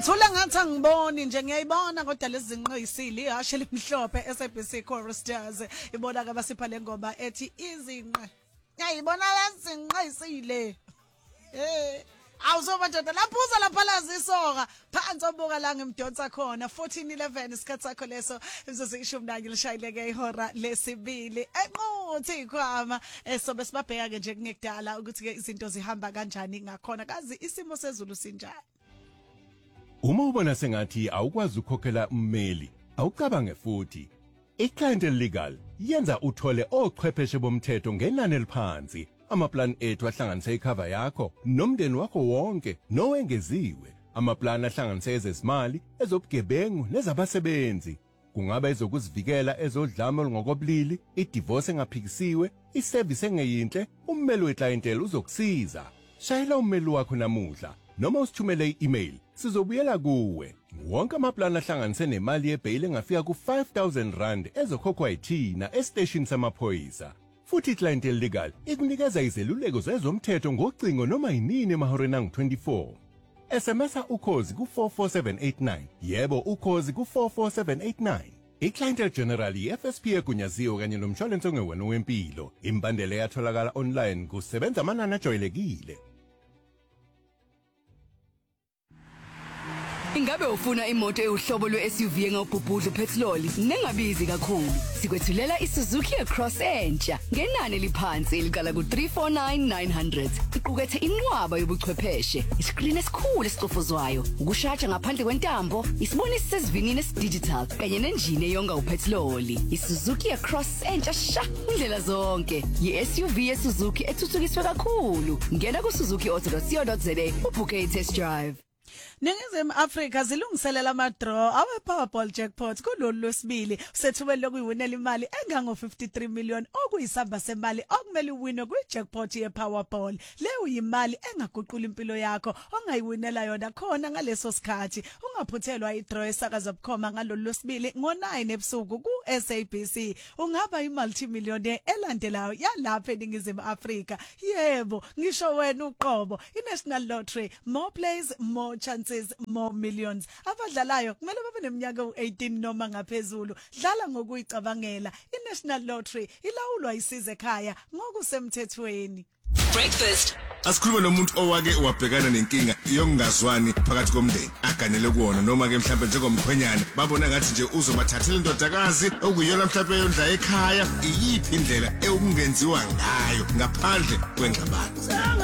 Ngithula ngathi angiboni nje ngiyayibona kodwa lezi zinqisile ihashe limhlophe SABC Choristers ibona ke basipha lengoma ethi izinqe. Ngiyayibona lezi zinqisile. Awuzobandoda laphuza laphalaza isoka phansi obuka la ngemdonsa khona 14:11 isikhathi sakho leso imzuzu 11 lishayileke ihora lesibili enquthi ikhwama sobe sibabheka ke nje kungekudala ukuthi ke izinto zihamba kanjani ngakhona kazi isimo sezulu sinjani. Uma ubona sengathi awukwazi ukukhokhela ummeli awucabange futhi iClientele Legal yenza uthole ochwepheshe bomthetho ngenani eliphansi. Amaplan ethu ahlanganise icover yakho nomndeni wakho wonke nowengeziwe. Amaplan ahlanganise ezezimali, ezobugebengu nezabasebenzi. Kungaba ezokuzivikela ezodlame olungokobulili, idivorce engaphikisiwe, iservice engeyinhle, ummeli weClientele uzokusiza. Shayela ummeli wakho namuhla noma usithumele i-email sizobuyela kuwe. Wonke amaplan ahlanganise nemali yebail engafika ku R5,000 ezokhokhwa yithina estation samaphoyisa. Futhi iClientele Legal ikunikeza izeluleko zezomthetho ngocingo noma yinini emahoreni angu-24. SMS ukhozi ku44789. Yebo ukhozi ku44789. iClientele General FSP egunyaziwe kanye nomshwalense ongewena wempilo. Imbandela yatholakala online kusebenza amanani ajwayelekile. Ingabe ufuna imoto euhlobo lwe-SUV engawubhubhudla uphethiloli nengabizi kakhulu? Sikwethulela iSuzuki Cross entsha ngenani eliphansi eliqala ku349,900. Iqukethe inqwaba yobuchwepheshe, iskrini esikhulu esicofozwayo, ukushaja ngaphandle kwentambo, isibonisi sesivinini esidigital kanye nenjini eyonga uphethiloli. iSuzuki Cross entsha sha indlela zonke. Yi-SUV yeSuzuki ethuthukiswe kakhulu. Ngena ku-suzukiauto.co.za ubhuke i-test drive. Ningizimu Afrika zilungiselela ama-draw awe-Powerball jackpot kulolu lwesibili sethubeni lokuyiwinela imali engango-53 million okuyisamba semali okumele uwine kwi-jackpot ye-Powerball. Leyo yimali engaguqula impilo yakho ongayiwinela yona khona ngaleso sikhathi. Ungaphuthelwa i-draw esakaza bukhoma ngalolu lwesibili ngo-9 ebusuku ku-SABC. Ungaba i-multimillionaire elandelayo yalapha eNingizimu Afrika. Yebo, ngisho wena uqobo. I-National Lottery, more plays, more chances, more millions. Abadlalayo kumele babe neminyaka u-18 noma ngaphezulu. Dlala ngokuyicabangela. iNational Lottery ilawulwa isize ekhaya ngokusemthethweni. Breakfast. Asikhuluma nomuntu owake wabhekana nenkinga yokungazwani phakathi komndeni aganele kuona noma ke mhlawumbe njengomkhwenyana babona ngathi nje uzobathathela indodakazi okuyona mhlawumbe yondla ekhaya iyiphi indlela ekungenziwa ngayo ngaphandle kwengxabano.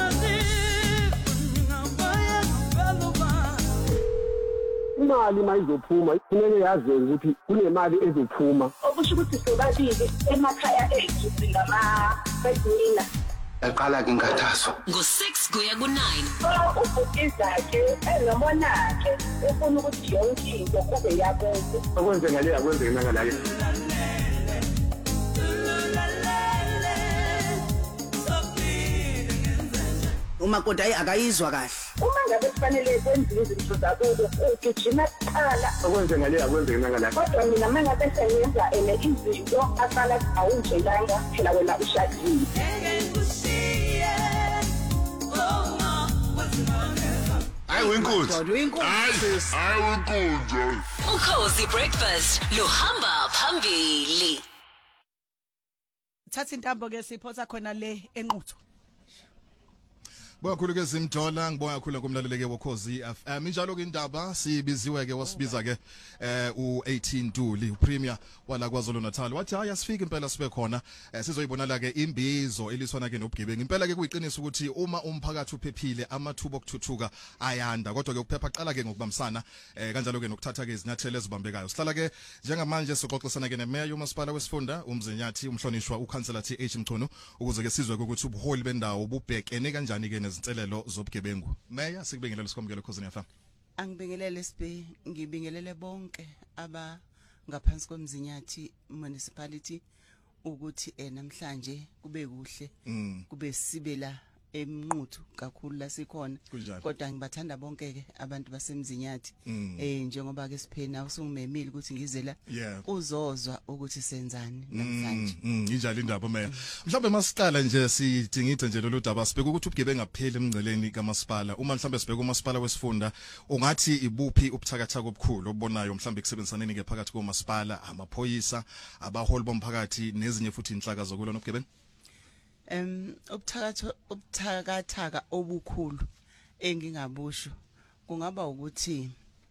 Imali mayizophuma kumele yazi ukuthi kunemali ezophuma. Okusho ukuthi sobabili emakhaya ethu singama-breadwinner. Aqala ke ngathaso. Ngo-6 kuya ku-9. Ubhutizakhe enomonakhe ufuna ukuthi yonke into kube yabona. Akwenze ngale akwenze ngale. umakoti akayizwa kahle. Uma ngabe kufanele kwenziwe izinto zakubo ugijima kuqala. Akwenze ngale akwenze ngale. Kodwa mina mangabe sengenza izinto asala awunjelanga phela wena ushadile. Hayi wenkosi. Ukhozi breakfast luhamba phambili. Thatha intambo ke siphotha khona le enquthu. Bakhulu ke Zimdola ngibonga kakhulu kumlaleleke wokhozi FM injalo ke indaba sibiziwe ke wasibiza ke u18 Ntuli uPremier wala kwaZulu Natal wathi hayi asifike impela sibe khona sizoyibonala ke imbizo eliswana ke nobugebengu impela ke kuyiqinisa ukuthi uma umphakathi uphephile amathuba okuthuthuka ayanda kodwa ke ukuphepha qala ke ngokubambisana kanjalo ke nokuthatha ke izinyathelo ezibambekayo sihlala ke njengamanje soxoxisana ke neMayor yoMasipala wesifunda uMzinyathi umhlonishwa uCouncillor TH Mchunu ukuze ke sizwe ukuthi ubuholi bendawo bubhekene kanjani ke izinselelo zobugebengu. Meya sikubingelele sikwamukele Khosi FM. Angibingelele sibe ngibingelele bonke aba ngaphansi komzinyathi municipality ukuthi namhlanje kube kuhle kube sibela emnquthu kakhulu la sikhona Kunjani? kodwa ngibathanda bonke ke abantu basemzinyathi njengoba ke siphena usungimemile ukuthi ngizela Yeah. uzozwa ukuthi senzani namhlanje Injalo indaba meya. Mhlawumbe masiqala nje sidingide nje lolu daba sibheke ukuthi ubugebengu ngapheli emngceleni kamasipala. Uma mhlawumbe sibheke umasipala wesifunda, ungathi ibuphi ubuthakathaka obukhulu obonayo mhlawumbe kusebenzisaneni ke phakathi komasipala, amaphoyisa, abaholi bomphakathi nezinye futhi inhlaka zokulwa nobugebengu? Ubuthakathaka obukhulu engingabusho kungaba ukuthi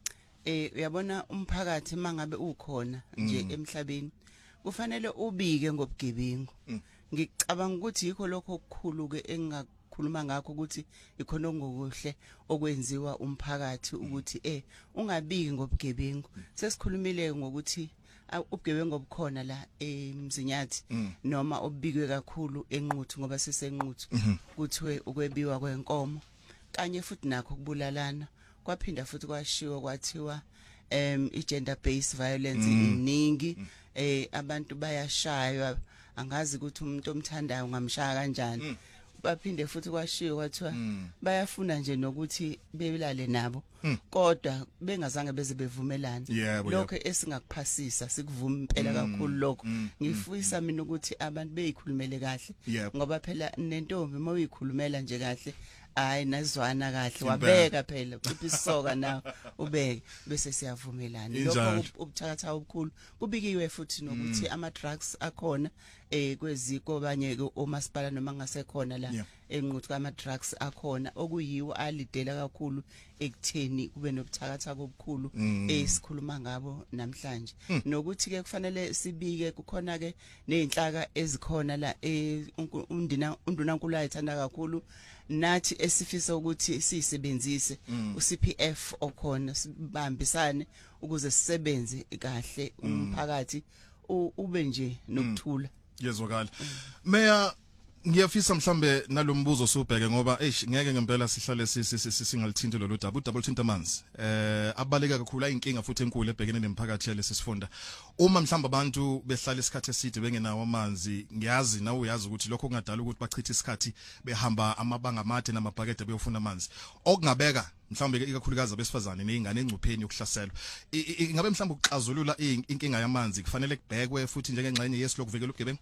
uyabona umphakathi mangabe ukhona nje emhlabeni kufanele ubike ngobugebengu. Ngicabanga ukuthi yikho lokho okukhulu ke engakhuluma ngakho ukuthi ikhona ngokuhle okwenziwa umphakathi ukuthi ungabiki ngobugebengu. Sesikhulumile ngokuthi ubugebengu obukhona la emzinyathi noma obikwe kakhulu enquthu ngoba sesenquthu kuthiwe ukwebiwa kwenkomo kanye futhi nakho kubulalana kwaphinda futhi kwashiwo kwathiwa i-gender based violence iningi abantu bayashaywa angazi ukuthi umuntu omthandayo ngamshaya kanjani baphinde futhi kwashiwo kwathiwa bayafuna nje nokuthi bebelale nabo kodwa bengazange beze bevumelana lokho esingakuphasisa sikuvuma impela kakhulu lokho ngifuyisa mina ukuthi abantu beyikhulumele kahle ngoba phela nentombi mayikhulumela nje kahle hayi nazwana kahle wabeka phela ukhipha isoka nawe ubeke bese siyavumelana lokho ubuthakatha obukhulu kubikiwe futhi nokuthi ama drugs akhona kweziko banye omasipala noma ngasekhona la enquthu kama drugs akhona okuyiwo alidela kakhulu ekutheni kube nobuthakatha obukhulu esikhuluma ngabo namhlanje nokuthi ke kufanele sibike kukhona ke nezinhlaka ezikhona la undunankulu ayithanda kakhulu nathi esifisa ukuthi sisebenzise uCPF okhona sibambisane ukuze sisebenze kahle umphakathi ube nje nokuthula. Yezwakala. Meya ngiyafisa mhlambe nalombuzo sobheke ngoba ngeke ngempela sihlale singalithinte lolu daba udouble thinta amanzi abaleka kakhulu ayinkinga futhi enkulu ebhekene nemphakathi yale sifunda. Uma mhlamba abantu behlala isikhathi eside bengenawo amanzi ngiyazi nawe uyazi ukuthi lokho kungadala ukuthi bachithe isikhathi behamba amabanga amade namabhakede beyofuna amanzi okungabeka mhlawumbe ikakhulukazi abesifazane nezingane engcupheni yokuhlaselwa. Ingabe mhlawumbe ukuxazulula inkinga yamanzi kufanele kubhekwe futhi njengengxenye yesilokuvikela ubugebengu?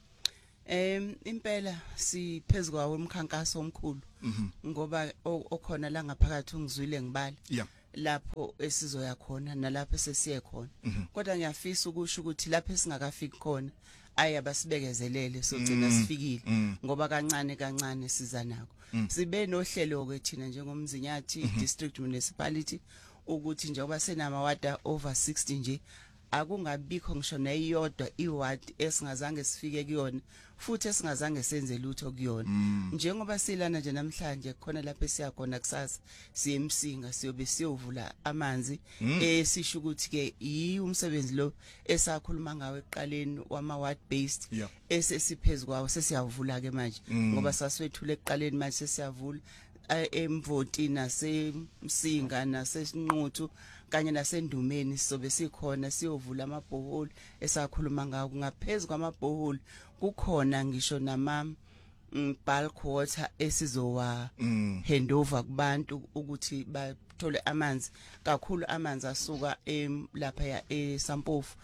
Impela siphezukwawo umkhankaso omkhulu ngoba okhona la ngaphakathi ungizwile ngibala lapho esizoya khona nalapho sesiye khona kodwa ngiyafisa ukusho ukuthi lapho esingakafiki khona ayabasibekezelele sogcina sifikile ngoba kancane siza nako sibe nohlelo ke thina njengomzinyathi district municipality ukuthi njengoba senama ward over 60 nje akungabikho ngisho neyodwa iward esingazange sifike kuyona futhi esingazange senze lutho kuyona njengoba silana nje namhlanje khona lapho siyakhona kusasa siyemsinga siyobe siyovula amanzi esisho ukuthi ke umsebenzi lo esakhuluma ngawe eqaleni wama ward based esesiphezukwawo sesiyavula ke manje ngoba saswethule eqaleni manje sesiyavula emvoti nasemsinga nasesinquthu kanye nasendumeni sobe sikhona siyovula amabhoholi esakhuluma ngawo ngaphezulu kwamabhoholi kukhona ngisho nama bulk water esizowa handover kubantu ukuthi bathole amanzi kakhulu amanzi asuka lapha eSampofu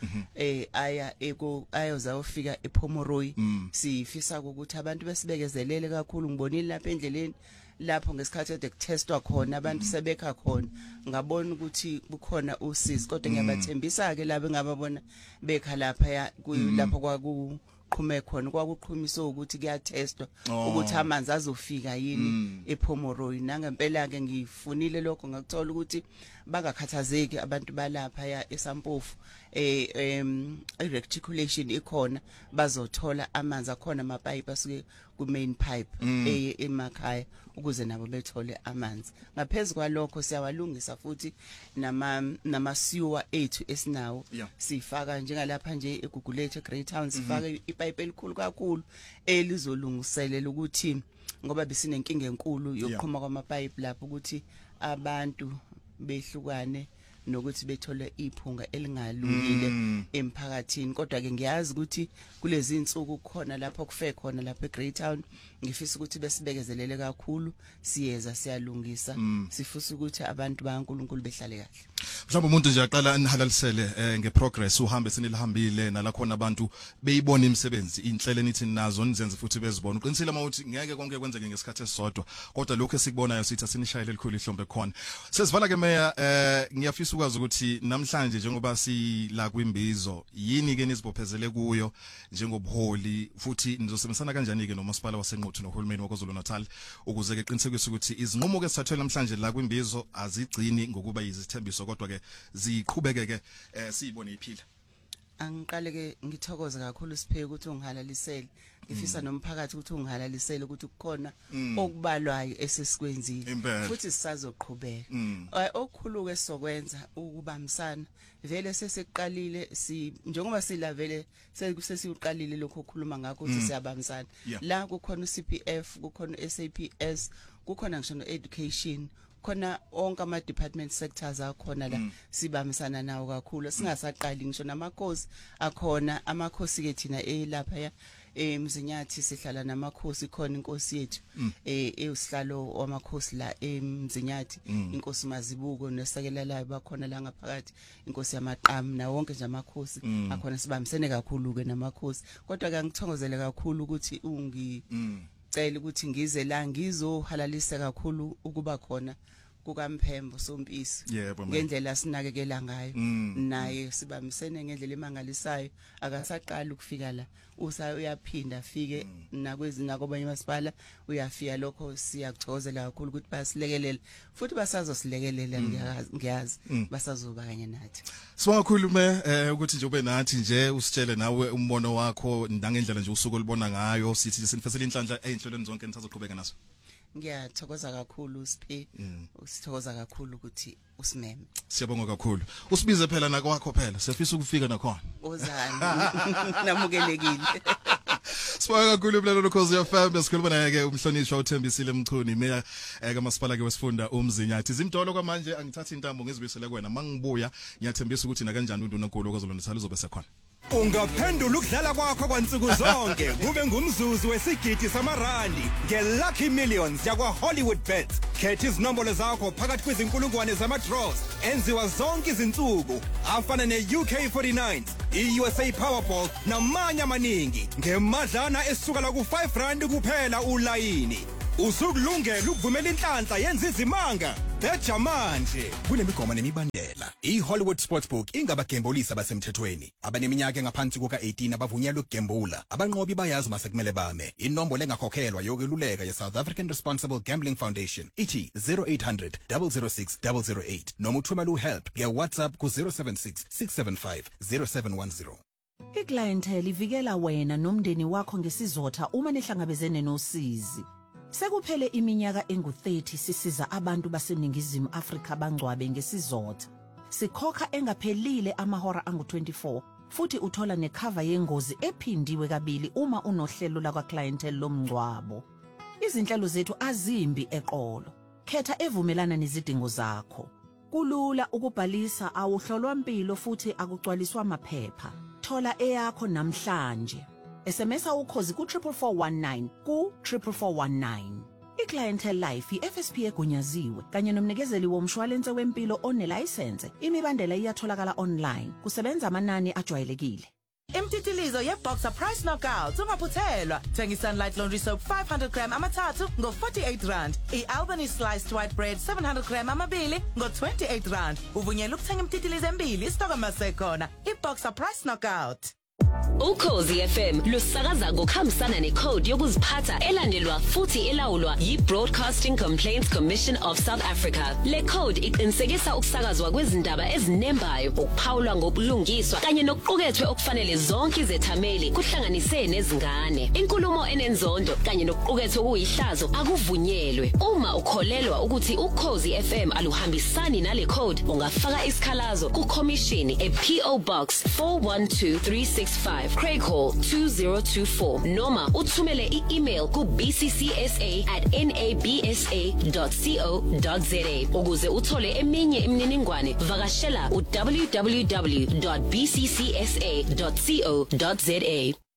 ayoza ufika ePhomoroyi sifisa ukuthi abantu besibekezelele kakhulu ngibonile lapha endleleni lapho ngesikhathi ede kutestwa khona abantu sebekha khona ngabona ukuthi kukhona usizi kodwa ngiyabathembisa ke labo engababona bekha lapha lapho kwakuqhume khona kwakuqhumisa ukuthi kuyatestwa ukuthi amanzi azofika yini ePhomoroyi nangempela ke ngifunile lokho ngakuthola ukuthi bangakhathazeki abantu balapha eSampofu reticulation ikhona bazothola amanzi akhona amapipe asuke ku main pipe emakhaya ukuze nabo bethole amanzi ngaphezulu kwalokho siyawalungisa futhi nama sewer ethu esinawo sifaka njengalapha nje eGugulethe Great Town sifaka ipipe elikhulu kakhulu elizolungiselela ukuthi ngoba besinenkinga enkulu yokuqhuma kwamapipe lapho ukuthi abantu behlukane nokuthi bethole iphunga elingalungile emphakathini. Kodwa ke ngiyazi ukuthi kulezi insuku khona lapho kufe khona lapha eGreytown, ngifisa ukuthi besibekezelele kakhulu, siyeza siyalungisa, sifisa ukuthi abantu baNkulunkulu behlale kahle. Mhlawumbe umuntu nje aqala anihalalisele ngeprogress uhambe senilihambile nalakhona abantu beyibona imisebenzi inhlelo nithi nazo nizenze futhi bezibona. Uqinisile mawuthi ngeke konke kwenzeke ngesikhathi esisodwa, kodwa lokho esikubonayo sithi asinishayele likhulu ihlombe khona. Sesivala ke meya, ngiyafisa ukwazi ukuthi namhlanje njengoba sila kwimbizo yini ke nizibophezele kuyo njengobuholi, futhi nizosebenzisana kanjani ke nomasipala waseNquthu nohulumeni waKwaZulu Natal ukuze ke qinisekise ukuthi izinqumo ke sithathelwe namhlanje la kwimbizo azigcini ngokuba yizithembiso kodwa ke ziqhubeke ke siyibone iphila. Angiqale ke ngithokoze kakhulu Siphe ukuthi ungihalalisele. Ngifisa nomphakathi ukuthi ungihalalisele ukuthi kukhona okubalwayo esesikwenzile futhi sisazoqhubeka. Okukhulu ke sokwenza ukubambisana. Vele sesiqalile njengoba sila vele sesiqalile lokho okhuluma ngakho ukuthi siyabambisana. La kukhona uCPF, kukhona SAPS, kukhona ngisho no-education, khona onke ama department sectors akhona la sibamisana nawo kakhulu. Singasaqali ngisho namakhosi akhona, amakhosi ke thina elapha eMzinyathi sihlala namakhosi, khona inkosi yethu usihlalo wamakhosi la eMzinyathi, inkosi Mazibuko nesekelelayo bakhona la ngaphakathi, inkosi yamaqamu na wonke nje amakhosi akhona, sibamisene kakhulu ke namakhosi. Kodwa ke ngithongozele kakhulu ukuthi cela ukuthi ngize la ngizohalalisa kakhulu ukuba khona kukaMphembo Sompisi ngendlela sinakekela ngayo naye, sibamisene ngendlela emangalisayo. Akasaqala ukufika la, uyaphinda afike nakwabanye masipala, uyafika. Lokho siyakuthokozela kakhulu ukuthi basilekelela futhi basazosilekelela. Ngiyazi basazoba kanye nathi. Siwakhulume ukuthi nje ube nathi nje usitshele nawe umbono wakho nangendlela nje usuku olibona ngayo. Sithi sinifesela inhlanhla einhlelweni zonke nisazoqhubeka nazo. Ngiyathokoza kakhulu Siphe, usithokoza kakhulu ukuthi usimeme. Siyabonga kakhulu. Usibize phela nakwakho phela, siyafisa ukufika nakhona. Ozani namukelekile. Sibonga kakhulu umlalelo Ukhozi FM. Besikhuluma naye ke umhlonishwa uThembisile Mchunu, meya kamasipala ke wesifunda uMzinyathi. Zimdolo kwamanje angithatha intambo ngizibuyisele kuwena. Mangibuya ngiyathembisa ukuthi na kanjani uNdunankulu kwaZulu Natal uzobe sekhona. Ungaphendula ukudlala kwakho kwansuku zonke kube ngumzuzu wesigidi samarandi ngeLucky Millions yakwa HollywoodBets. Khetha izinombolo zakho phakathi kwezinkulungwane zama-draws enziwa zonke izinsuku afana ne-UK49, i-USA Powerball namanye amaningi ngemadlana esuka la ku-R5 kuphela ulayini. Usukulungela ukuvumela inhlanhla yenza izimanga. Betha manje kunemigomo nemibandela. I-Hollywood Sportsbook ingabagembulisi abasemthethweni abaneminyaka engaphansi kuka-18 abavunyelwe ukugembula. Abanqobi bayazi masekumele bame. Inombolo engakhokhelwa yokweluleka ye-South African Responsible Gambling Foundation ithi 0800 006 008 noma uthumela uhelp nge-WhatsApp ku-076 675 0710. Iclientele ivikela wena nomndeni wakho ngesizotha uma nihlangabezene nosizi. Sekuphele iminyaka engu-30 sisiza abantu baseNingizimu Afrika bangcwabe ngesizotha. Sikhokha engaphelile amahora angu-24 futhi uthola necover yengozi ephindiwe kabili uma unohlelo lakwa-clientele lomngcwabo. Izinhlelo zethu azimbi eqolo. Khetha evumelana nezidingo zakho. Kulula ukubhalisa, awuhlolwa impilo futhi akugcwaliswa amaphepha. Thola eyakho namhlanje. SMSa Ukhozi ku-44419 ku-44419. I-Clientele Life i-FSP egunyaziwe kanye nomnikezeli womshwalense wempilo onelayisense. Imibandela iyatholakala online. Kusebenza amanani ajwayelekile. Imtitilizo ye-Boxer Price Knockout ungaphuthelwa. Thengi Sunlight Laundry Soap 500 gram amathathu ngo-R48. I-Albany Sliced White Bread 700 gram amabili ngo-R28. Uvunyelwa ukuthenga imtitilizo embili isitoko masekhona. I-Boxer Price Knockout. Ukhozi FM lusakaza ngokuhambisana necode yokuziphatha elandelwa futhi elawulwa yi-Broadcasting Complaints Commission of South Africa. Le code iqinisekisa ukusakazwa kwezindaba ezinembayo, ukuphawulwa ngobulungiswa kanye nokuqukethwe okufanele zonke izethameli kuhlanganise nezingane. Inkulumo enenzondo kanye nokuqukethwe kuyihlazo akuvunyelwe. Uma ukholelwa ukuthi Ukhozi FM aluhambisani nale code, ungafaka isikhalazo ku-Commission e-PO Box 41236 065 Craig Hall 2024 noma uthumele i-email ku bccsa@nabsa.co.za ukuze uthole eminye imininingwane vakashela u www.bccsa.co.za